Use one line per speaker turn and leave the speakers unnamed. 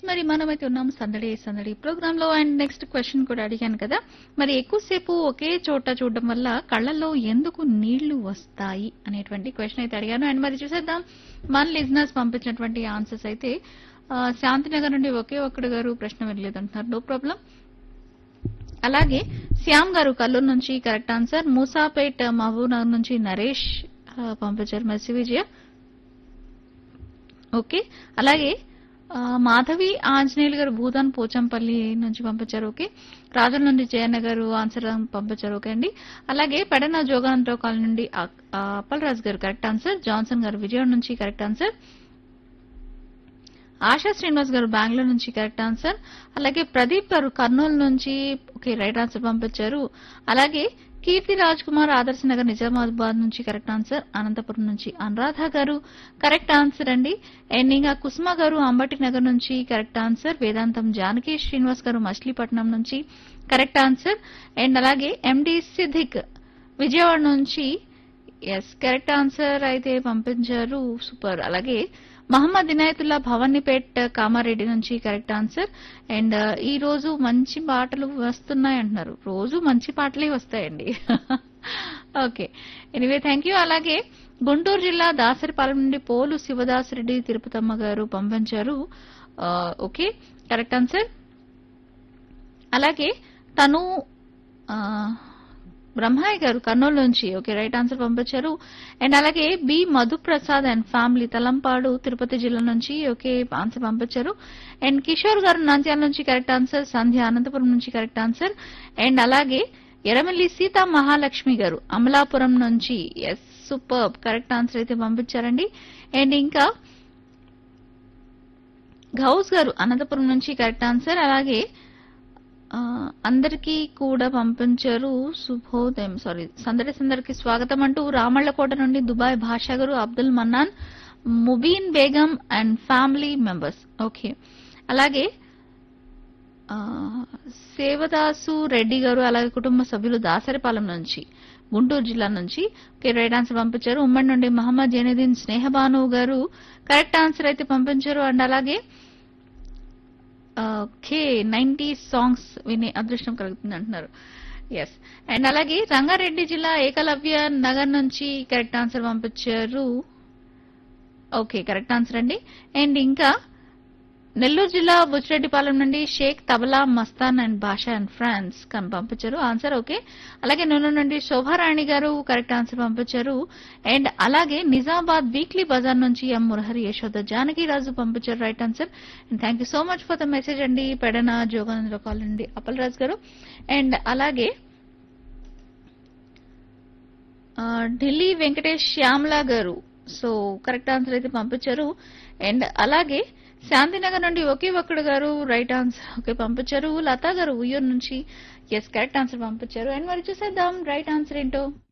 మరి మనమైతే ఉన్నాం సందడి సందడి ప్రోగ్రామ్ లో. అండ్ నెక్స్ట్ క్వశ్చన్ కూడా అడిగాను కదా, మరి ఎక్కువసేపు ఒకే చోట చూడడం వల్ల కళ్ళల్లో ఎందుకు నీళ్లు వస్తాయి అనేటువంటి క్వశ్చన్ అయితే అడిగాను. అండ్ మరి చూసేద్దాం మన లిజనర్స్ పంపించినటువంటి ఆన్సర్స్ అయితే. శాంతినగర్ నుండి ఒకే ఒక్కడు గారు ప్రశ్న వినలేదంటున్నారు, నో ప్రాబ్లం. అలాగే శ్యామ్ గారు కల్లూరు నుంచి కరెక్ట్ ఆన్సర్. మూసాపేట్ మహబూబ్ నగర్ నుంచి నరేష్ పంపించారు మెర్సి విజయ. ఓకే. అలాగే మాధవి ఆంజనేయులు గారు భూదాన్ పోచంపల్లి నుంచి పంపించారు. ఓకే. రాజుల నుండి జయన్న గారు ఆన్సర్ పంపించారు. ఓకే అండి. అలాగే పెడన జోగానంతరావు కాలనీ నుండి అప్పలరాజు గారు కరెక్ట్ ఆన్సర్. జాన్సన్ గారు విజయవాడ నుంచి కరెక్ట్ ఆన్సర్. ఆశా శ్రీనివాస్ గారు బెంగళూరు నుంచి కరెక్ట్ ఆన్సర్. అలాగే ప్రదీప్ గారు కర్నూలు నుంచి ఓకే రైట్ ఆన్సర్ పంపించారు. అలాగే కీర్తి రాజ్ కుమార్ ఆదర్శ నగర్ నిజామాబాద్ నుంచి కరెక్ట్ ఆన్సర్. అనంతపురం నుంచి అనురాధ గారు కరెక్ట్ ఆన్సర్ అండి. అండ్ ఇంకా కుసుమ గారు అంబటి నగర్ నుంచి కరెక్ట్ ఆన్సర్. వేదాంతం జానకి శ్రీనివాస్ గారు మచిలీపట్నం నుంచి కరెక్ట్ ఆన్సర్. అండ్ అలాగే ఎండి సిద్దిక్ విజయవాడ నుంచి ఎస్ కరెక్ట్ ఆన్సర్ అయితే పంపించారు, సూపర్. అలాగే మహమ్మద్ ఇనాయతుల్లా భవానీపేట్ కామారెడ్డి నుంచి కరెక్ట్ ఆన్సర్. అండ్ ఈ రోజు మంచి పాటలు వస్తున్నాయి అంటున్నారు, రోజు మంచి పాటలే వస్తాయండి. Okay, anyway thank you. అలాగే గుంటూరు జిల్లా దాసరిపాలెం నుండి పోలు శివదాసరెడ్డి తిరుపతమ్మ గారు పంపించారు. Okay correct answer. అలాగే తను బ్రహ్మాయి గారు కర్నూలు నుంచి ఓకే రైట్ ఆన్సర్ పంపించారు. అండ్ అలాగే B Madhu Prasad and family Talampadu Tirupati జిల్లా నుంచి ఓకే ఆన్సర్ పంపించారు. అండ్ కిషోర్ గారు నంద్యాల నుంచి కరెక్ట్ ఆన్సర్. సంధ్య అనంతపురం నుంచి కరెక్ట్ ఆన్సర్. అండ్ అలాగే ఎర్రమల్లి సీతా మహాలక్ష్మి గారు అమలాపురం నుంచి ఎస్ సూపర్ కరెక్ట్ ఆన్సర్ అయితే పంపించారండి. అండ్ ఇంకా గౌస్ గారు అనంతపురం నుంచి కరెక్ట్ ఆన్సర్. అలాగే అందరికీ కూడా పంపించారు శుభోదయం సారీ సందడి సందరికి స్వాగతం అంటూ రామళ్లకోట నుండి దుబాయ్ భాషా గారు Abdul Mannan Mubeen Begum and family members. Okay. అలాగే సేవదాసు రెడ్డి గారు అలాగే కుటుంబ సభ్యులు దాసరిపాలెం నుంచి గుంటూరు జిల్లా నుంచి ఓకే రైట్ ఆన్సర్ పంపించారు. ఉమ్మడి నుండి మహమ్మద్ జైనుద్దీన్ స్నేహబాను గారు కరెక్ట్ ఆన్సర్ అయితే పంపించారు. అండ్ అలాగే ఓకే 90s సాంగ్స్ వినే అదృష్టం కలుగుతుంది అంటున్నారు, ఎస్. అండ్ అలాగే రంగారెడ్డి జిల్లా ఏకలవ్య నగర్ నుంచి కరెక్ట్ ఆన్సర్ పంపించారు. ఓకే కరెక్ట్ ఆన్సర్ అండి. అండ్ ఇంకా నెల్లూరు జిల్లా బుచ్చిరెడ్డిపాలెం నుండి షేక్ తబలా మస్తాన్ అండ్ భాషా అండ్ ఫ్రాన్స్ పంపించారు ఆన్సర్. ఓకే. అలాగే నూనె నుండి శోభారాణి గారు కరెక్ట్ ఆన్సర్ పంపించారు. అండ్ అలాగే నిజామాబాద్ వీక్లీ బజార్ నుంచి ఎం మురహరి యశోద జానకి రాజు పంపించారు right answer. And thank you so much for the message అండి పెడన జోగానందరావు కాలనీ నుండి అప్పలరాజు గారు. అండ్ అలాగే ఢిల్లీ వెంకటేష్ శ్యామలా గారు సో కరెక్ట్ ఆన్సర్ అయితే పంపించారు. అండ్ అలాగే శాంతినగర్ నుండి ఒకే ఒక్కడు గారు రైట్ ఆన్సర్ ఓకే పంపించారు. లతా గారు ఉయ్యూరు నుంచి ఎస్ కరెక్ట్ ఆన్సర్ పంపించారు. అండ్ మరి చూసేద్దాం రైట్ ఆన్సర్ ఏంటో.